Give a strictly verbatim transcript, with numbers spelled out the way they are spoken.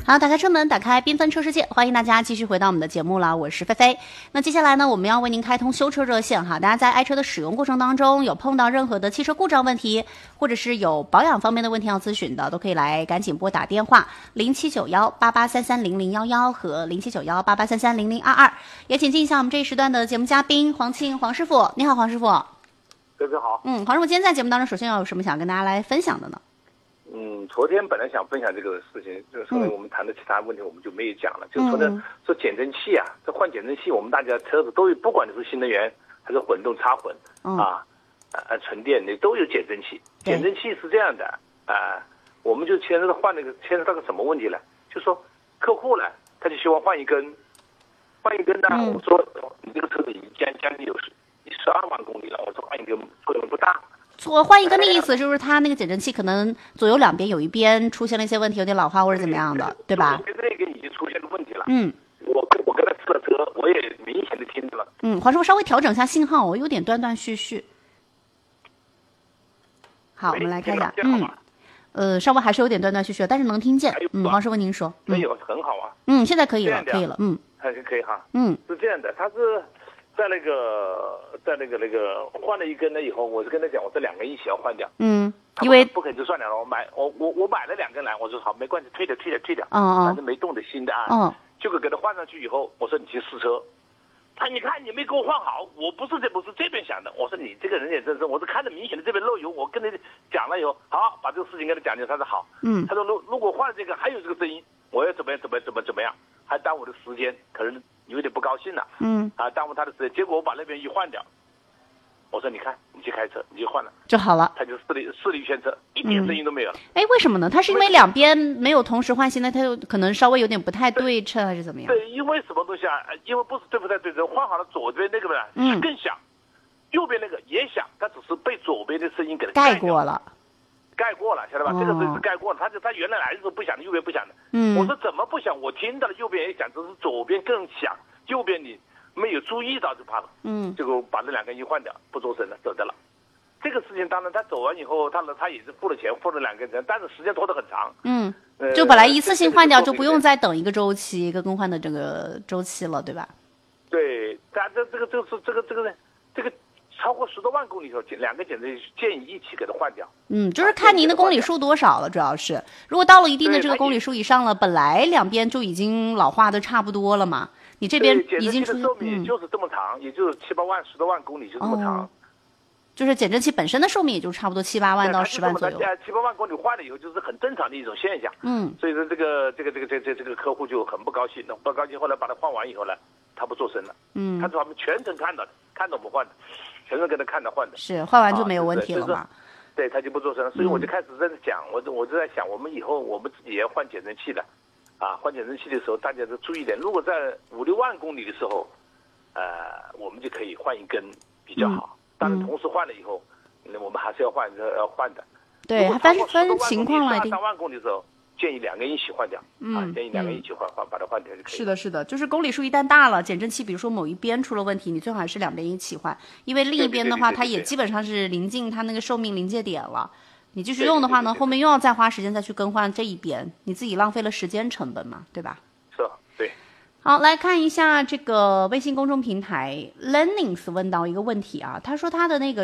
好，打开车门，打开缤纷车世界，欢迎大家继续回到我们的节目了，我是菲菲。那接下来呢，我们要为您开通修车热线哈，大家在爱车的使用过程当中，有碰到任何的汽车故障问题，或者是有保养方面的问题要咨询的，都可以来赶紧拨打电话零七九幺八八三三零零幺幺和零七九幺八八三三零零二二。也请进一下我们这一时段的节目嘉宾黄庆黄师傅，你好，黄师傅。 各位好。 嗯，黄师傅，今天在节目当中，首先要有什么想跟大家来分享的呢？ 嗯，昨天本来想分享这个事情，就是说我们谈的其他问题我们就没有讲了。嗯、就说呢，说减震器啊，这换减震器，我们大家车子都有，不管你是新能源还是混动插混、嗯、啊，呃，纯电的都有减震器。减震器是这样的啊、呃，我们就牵扯到换那个牵扯到个什么问题呢？就说客户呢，他就希望换一根，换一根呢，嗯、我说你这个车子已经将将近有十十二万公里了，我说换一根作用不大。 我换一根的意思就是它那个减震器可能左右两边有一边出现了一些问题，有点老化或者怎么样的，对吧？ 这个已经出现了问题了。 嗯， 我我跟他试了车，我也明显的听到了。 嗯，黄师傅稍微调整一下信号，我有点断断续续。好，我们来看一下，嗯，呃，稍微还是有点断断续续，但是能听见。嗯，黄师傅您说。 没有，很好啊。 嗯，现在可以了，可以了。嗯， 还是可以哈。 嗯， 是这样的，他是。在那个，在那个那个换了一根了以后，我就跟他讲，我这两根一起要换掉。嗯， 因为不肯就算了，我买我我我买了两根来，我说好没关系，退掉退掉退掉， 嗯嗯， 反正没动的新的啊。 嗯， 结果给他换上去以后，我说你去试车，他你看你没给我换好，我不是这不是这边想的，我说你这个人也真是，我是看着明显的这边漏油，我跟他讲了以后，好把这个事情跟他讲讲，他说好，嗯，他说如如果换了这个还有这个声音，我要怎么样怎么怎么怎么样，还耽误我的时间，可能。有点不高兴了，嗯，啊，耽误他的时间。结果我把那边一换掉，我说你看，你去开车，你去换了就好了。 他就视力视力宣测，一点声音都没有了。 哎、嗯，为什么呢？他是因为两边没有同时换新的，他就可能稍微有点不太对称，还是怎么样？ 对，因为什么东西啊？因为不是对不太对称，换好了左边那个呢，嗯，更响，右边那个也响，他只是被左边的声音给盖过了。 盖过了，晓得吧？哦、这个声音是盖过了，他就他原来来的时候不响的，右边不响的。嗯，我说怎么不响？我听到了，右边也响，只是左边更响，右边你没有注意到就怕了。嗯，结果把这两根一换掉，不做声了，走的了。这个事情当然他走完以后，他他也是付了钱，付了两根钱，但是时间拖得很长。嗯，呃、 就本来一次性换掉就不用再等一个周期，一个更换的这个周期了，对吧？ 对，但这这个就是这个这个呢，这个。超过十多万公里的时候，两个减震器建议一起给它换掉。 嗯，就是看您的公里数多少了，主要是如果到了一定的这个公里数以上了，本来两边就已经老化的差不多了嘛，你这边已经出减震器的寿命也就是这么长，嗯、也就是七八万、十多万公里就这么长。哦、 就是减震器本身的寿命也就差不多七八万到十万左右。 七八万公里换了以后，就是很正常的一种现象。嗯，所以说这个这个这个这这这个客户就很不高兴，不高兴。后来把它换完以后呢，他不做声了。嗯，他说他们全程看到的，看到我们换的。全是给他看的换的， 是换完就没有问题了嘛？ 啊、对, 对，他就不做声了，所以我就开始在讲，嗯、我我就在想，我们以后我们自己也要换减震器的，啊，换减震器的时候大家都注意点，如果在五六万公里的时候，呃，我们就可以换一根比较好。嗯、当然，同时换了以后，嗯、我们还是要换要换的。 对，分分情况来定。 三万公里的时候。建议两个一起换掉，嗯，啊、建议两个一起换换、嗯，把它换掉就可以。 是的，是的，就是公里数一旦大了，减震器比如说某一边出了问题，你最好还是两边一起换，因为另一边的话，它也基本上是临近它那个寿命临界点了。你继续用的话呢，后面又要再花时间再去更换这一边，你自己浪费了时间成本嘛，对吧？ 是，对。 好，来看一下这个微信公众平台 Lennings 问到一个问题啊，他说他的那个。